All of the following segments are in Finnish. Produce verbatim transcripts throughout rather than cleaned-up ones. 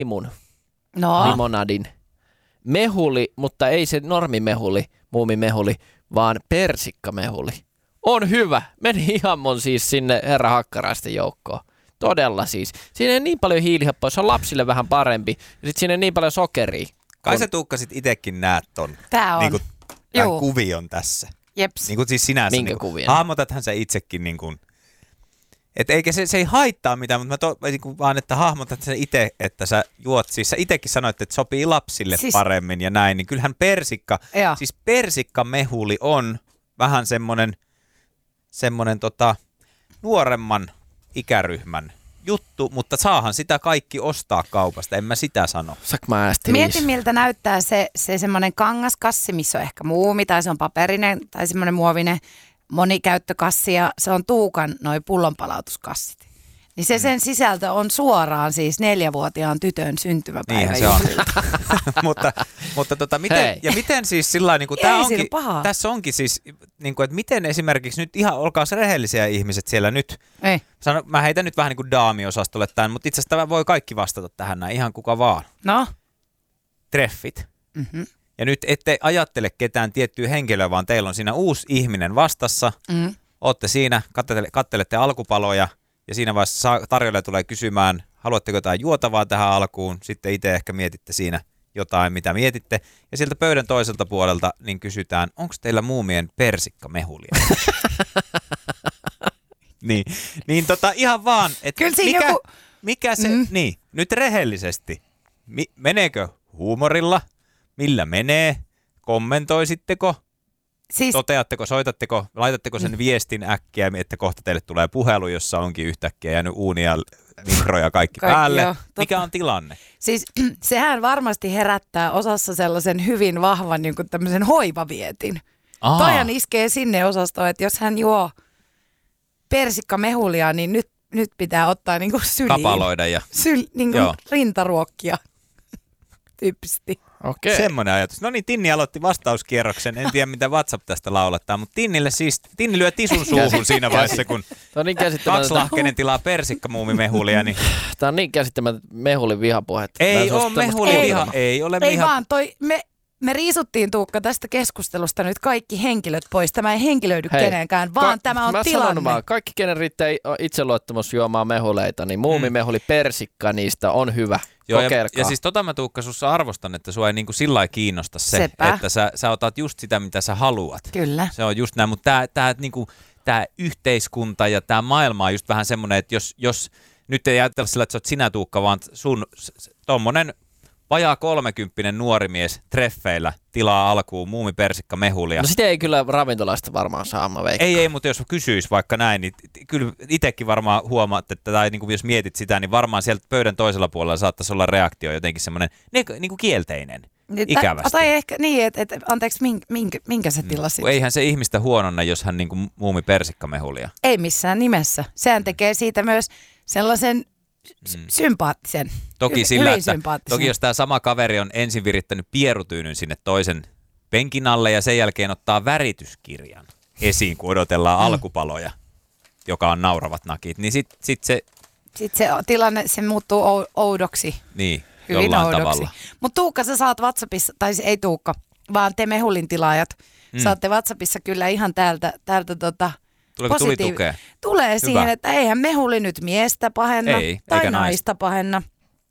imun no. limonadin mehuli, mutta ei se normimehuli, muumimehuli, vaan persikkamehuli. On hyvä. Meni ihan mun siis sinne herra Hakkaraisten joukkoon. Todella siis. Siinä ei niin paljon hiilihappoa, se on lapsille vähän parempi. Ja sit siinä ei niin paljon sokeria. Kai sä Tuukka sit itekin näet ton Tää on. Niinku, tämän kuvion tässä. Jeps. Niin kuin siis sinänsä. Minkä niin kuvion? Hahmotathan sä itsekin niin kuin, että eikä se, se ei haittaa mitään, mutta mä to, niin kuin vaan, että hahmotat sen itse, että sä juot, siis sä itekin sanoit, että sopii lapsille siis, paremmin ja näin, niin kyllähän persikka, ja. siis persikkamehuli on vähän semmonen, semmonen tota, nuoremman ikäryhmän juttu, mutta saahan sitä kaikki ostaa kaupasta, en mä sitä sano. Mieti, miltä näyttää se, se semmoinen kangaskassi, missä on ehkä muumi tai se on paperinen tai semmoinen muovinen monikäyttökassi ja se on Tuukan noi pullonpalautuskassit. Niin se sen sisältö on suoraan siis neljävuotiaan tytön syntymäpäivä. Niinhän se on. mutta mutta tota, miten, ja miten siis sillä niin tää onkin, tässä onkin siis, niin kuin, että miten esimerkiksi nyt ihan, olkaa se rehellisiä ihmiset siellä nyt. Ei. Sano, mä heitän nyt vähän niin kuin daamiosastolle tämän, mutta itse asiassa tämä voi kaikki vastata tähän näin, ihan kuka vaan. No? Treffit. Mm-hmm. Ja nyt ette ajattele ketään tiettyä henkilöä, vaan teillä on siinä uusi ihminen vastassa. Mm. Ootte siinä, kattelette, kattelette alkupaloja ja siinä vaiheessa tarjoilija tulee kysymään, haluatteko jotain juotavaa tähän alkuun. Sitten itse ehkä mietitte siinä jotain, mitä mietitte. Ja sieltä pöydän toiselta puolelta niin kysytään, onko teillä muumien persikkamehulia? niin, niin tota ihan vaan, että mikä, joku... mikä se, mm. niin, nyt rehellisesti, mi, meneekö huumorilla? Millä menee? Kommentoisitteko? Siis... Toteatteko, soitatteko, laitatteko sen viestin äkkiä, että kohta teille tulee puhelu, jossa onkin yhtäkkiä jäänyt uunia, mikroja kaikki, kaikki päälle? Jo, mikä on tilanne? Siis sehän varmasti herättää osassa sellaisen hyvin vahvan niin kuin tämmöisen hoivavietin. Aa. Toihan iskee sinne osastoon, että jos hän juo persikkamehulia, niin nyt, nyt pitää ottaa niin kuin syliin. Kapaloida ja... Syl, niin kuin rintaruokkia tyyppisesti. Okei. Semmoinen ajatus. No niin, Tinni aloitti vastauskierroksen. En tiedä, mitä WhatsApp tästä laulattaa, mutta Tinnille siis, Tinni lyö tisun suuhun siinä vaiheessa, kun niin kaksilahkeinen tilaa persikkamuumimehulia. Niin... Tämä on niin käsittämättä mehulin vihapuhetta. Ei ole mehulin viha. Ei ole ei viha. vaan, toi, me, me riisuttiin Tuukka tästä keskustelusta nyt kaikki henkilöt pois. Tämä ei henkilöidy Hei, kenenkään, vaan ka- tämä on mä tilanne. Vaan, kaikki, kenen riittää itseluottamus juomaan mehuleita, niin muumimehuli persikka niistä on hyvä. Joo, ja, ja siis tota mä Tuukka sussa arvostan, että sua ei niinku sillä lailla kiinnosta se, Sepä. että sä, sä otat just sitä, mitä sä haluat. Kyllä. Se on just näin, mutta tää, tää, niinku, tää yhteiskunta ja tää maailma on just vähän semmoinen, että jos, jos nyt ei ajatella sillä, että sä oot sinä Tuukka, vaan sun tommonen vajaa kolmekymppinen nuori mies treffeillä tilaa alkuun muumipersikkamehulia. No sitä ei kyllä ravintolaista varmaan saa, mä veikkaan. Ei, ei, mutta jos kysyis vaikka näin, niin kyllä itsekin varmaan huomaat, että tai niin kuin jos mietit sitä, niin varmaan sieltä pöydän toisella puolella saattaisi olla reaktio jotenkin semmoinen niin kuin kielteinen, niin, ikävästi. Tai ehkä niin, että et, anteeksi, minkä, minkä, minkä sä tilasit? Mm. Eihän se ihmistä huononna, jos hän niin kuin muumipersikkamehulia. Ei missään nimessä. Sehän tekee siitä myös sellaisen Mm. sympaattisen. Toki, sillä, että, toki jos tämä sama kaveri on ensin virittänyt pierutyynyn sinne toisen penkin alle ja sen jälkeen ottaa värityskirjan esiin, kun odotellaan mm. alkupaloja, joka on nauravat nakit, niin sitten sit se... Sitten se tilanne, se muuttuu oudoksi. Niin, hyvin jollain oudoksi. tavalla. Mutta Tuukka, sä saat WhatsAppissa, tai ei Tuukka, vaan te mehulin tilaajat, mm. saatte WhatsAppissa kyllä ihan täältä, täältä tota... Tuleeko tuli tukea? Tulee Hyvä. siihen, että eihän mehuli nyt miestä pahenna Ei, tai naista pahenna.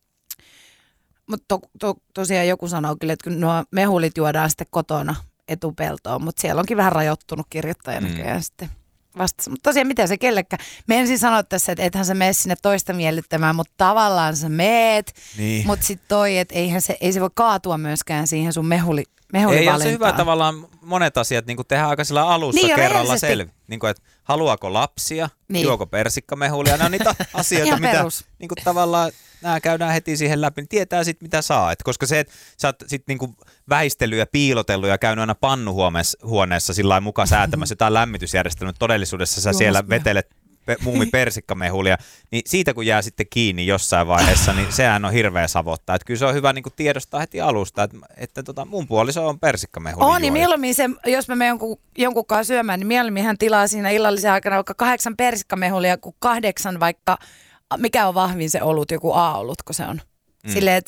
Mutta to, to, tosiaan joku sanoo kyllä, että nuo mehulit juodaan sitten kotona etupeltoon, mutta siellä onkin vähän rajoittunut kirjoittaja näköjään mm. sitten vastassa. Mutta tosiaan mitä se kellekään. Me ensin sanoa tässä, että ethän sä mene sinne toista miellyttämään, mutta tavallaan sä meet. Niin. Mutta sitten toi, että eihän se, ei se voi kaatua myöskään siihen sun mehuli Ei ole se hyvä tavallaan monet asiat niin tehdään aika sillä alussa niin, kerralla selvi. Niin kuin, että haluaako lapsia, niin. juoko persikkamehulia, nämä on niitä asioita, mitä niin kuin, tavallaan nämä käydään heti siihen läpi, niin tietää sitten mitä saa. Et koska se, että sä oot sitten niin kuin väistellyt ja piilotellut ja käynyt aina pannuhuoneessa sillä lailla mukaan säätämässä jotain lämmitysjärjestelmää, todellisuudessa sä siellä vetelet muumi persikkamehulia, niin siitä kun jää sitten kiinni jossain vaiheessa, niin sehän on hirveä savottaa. Että kyllä se on hyvä niin kuin tiedostaa heti alusta, että, että tota, mun puoliso on persikkamehuli. On, niin mieluummin se, jos mä menen jonkun, jonkunkaan syömään, niin mieluummin hän tilaa siinä illallisen aikana vaikka kahdeksan persikkamehulia kuin kahdeksan vaikka, mikä on vahvin se olut, joku A-olutko se on. Mm. Silleen,